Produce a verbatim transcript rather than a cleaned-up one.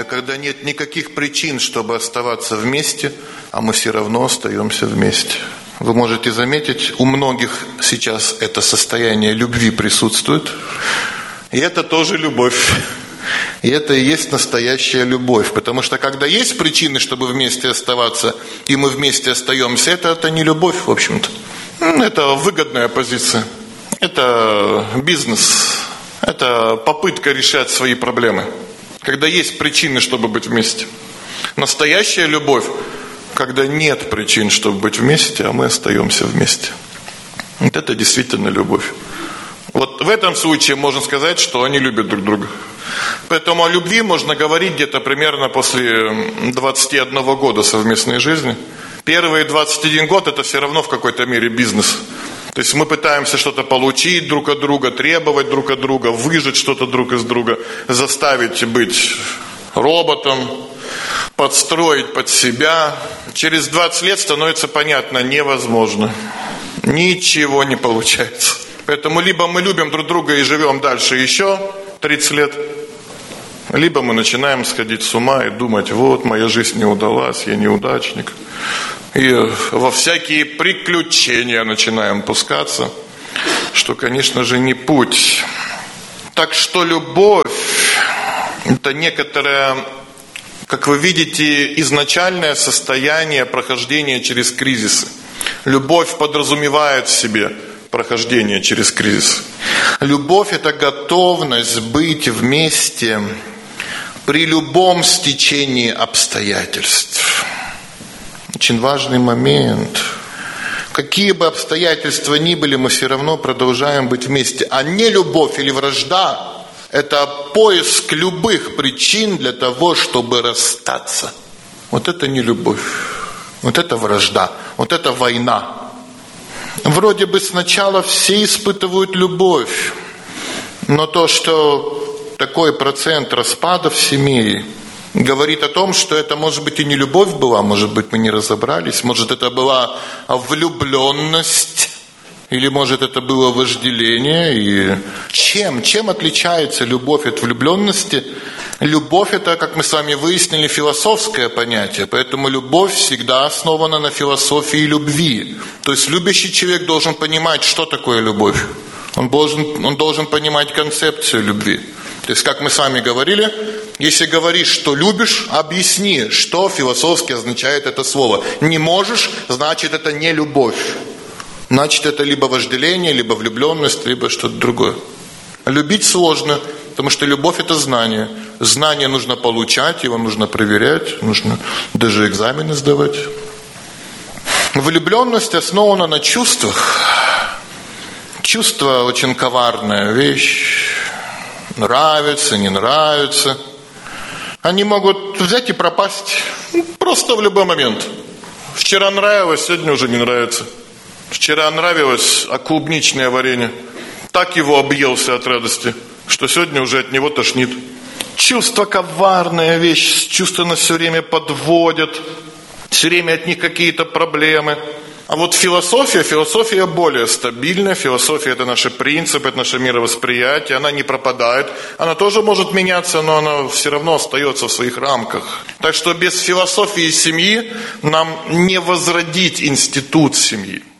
когда нет никаких причин, чтобы оставаться вместе, а мы все равно остаемся вместе. Вы можете заметить, у многих сейчас это состояние любви присутствует. И это тоже любовь. И это и есть настоящая любовь. Потому что когда есть причины, чтобы вместе оставаться, и мы вместе остаемся, это, это не любовь, в общем-то. Это выгодная позиция. Это бизнес. Это попытка решать свои проблемы. Когда есть причины, чтобы быть вместе. Настоящая любовь, когда нет причин, чтобы быть вместе, а мы остаемся вместе. Вот это действительно любовь. Вот в этом случае можно сказать, что они любят друг друга. Поэтому о любви можно говорить где-то примерно после двадцати одного года совместной жизни. Первые двадцать один год это все равно в какой-то мере бизнес. То есть мы пытаемся что-то получить друг от друга, требовать друг от друга, выжать что-то друг из друга, заставить быть роботом, подстроить под себя. Через двадцать лет становится понятно, невозможно. Ничего не получается. Поэтому либо мы любим друг друга и живем дальше еще тридцать лет, либо мы начинаем сходить с ума и думать, вот моя жизнь не удалась, я неудачник. И во всякие приключения начинаем пускаться, что, конечно же, не путь. Так что любовь – это некоторое, как вы видите, изначальное состояние прохождения через кризисы. Любовь подразумевает в себе прохождение через кризис. Любовь – это готовность быть вместе при любом стечении обстоятельств. Очень важный момент. Какие бы обстоятельства ни были, мы все равно продолжаем быть вместе. А не любовь или вражда – это поиск любых причин для того, чтобы расстаться. Вот это не любовь. Вот это вражда. Вот это война. Вроде бы сначала все испытывают любовь, но то, что такой процент распадов семей говорит о том, что это, может быть, и не любовь была, может быть, мы не разобрались, может, это была влюбленность, или, может, это было вожделение. И чем? Чем отличается любовь от влюбленности? Любовь – это, как мы с вами выяснили, философское понятие, поэтому любовь всегда основана на философии любви. То есть любящий человек должен понимать, что такое любовь. Он должен, он должен понимать концепцию любви. То есть, как мы с вами говорили, если говоришь, что любишь, объясни, что философски означает это слово. Не можешь, значит, это не любовь. Значит, это либо вожделение, либо влюбленность, либо что-то другое. Любить сложно, потому что любовь – это знание. Знание нужно получать, его нужно проверять, нужно даже экзамены сдавать. Влюбленность основана на чувствах. Чувство очень коварная вещь. Нравится, не нравится. Они могут взять и пропасть просто в любой момент. Вчера нравилось, сегодня уже не нравится. Вчера нравилось, а клубничное варенье. Так его объелся от радости, что сегодня уже от него тошнит. Чувство коварная вещь, чувства нас все время подводят, все время от них какие-то проблемы. А вот философия, философия более стабильная, философия – это наши принципы, это наше мировосприятие, она не пропадает, она тоже может меняться, но она все равно остается в своих рамках. Так что без философии семьи нам не возродить институт семьи.